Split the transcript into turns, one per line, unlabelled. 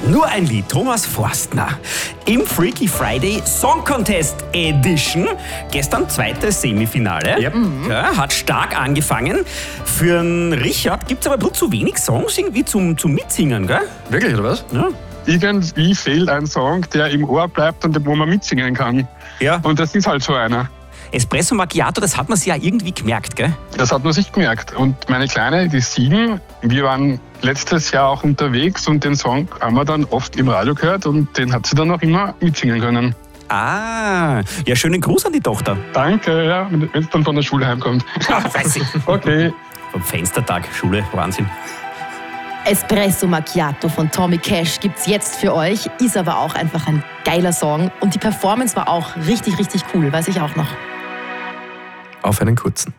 Nur ein Lied, Thomas Forstner. Im Freaky Friday Song Contest Edition. Gestern zweites Semifinale.
Yep.
Ja, hat stark angefangen. Für einen Richard gibt es aber bloß zu wenig Songs irgendwie zum Mitsingen, gell?
Wirklich, oder was?
Ja.
Irgendwie fehlt ein Song, der im Ohr bleibt und wo man mitsingen kann.
Ja.
Und das ist halt so einer.
Espresso Macchiato, das hat man sich ja irgendwie gemerkt, gell?
Das hat man sich gemerkt. Und meine Kleine, die ist 7, wir waren letztes Jahr auch unterwegs und den Song haben wir dann oft im Radio gehört und den hat sie dann auch immer mitsingen können.
Ah, ja, schönen Gruß an die Tochter.
Danke, ja, wenn es dann von der Schule heimkommt.
Weiß ich.
Okay.
Vom Fenstertag, Schule, Wahnsinn.
Espresso Macchiato von Tommy Cash gibt's jetzt für euch, ist aber auch einfach ein geiler Song und die Performance war auch richtig, richtig cool, weiß ich auch noch.
Auf einen kurzen.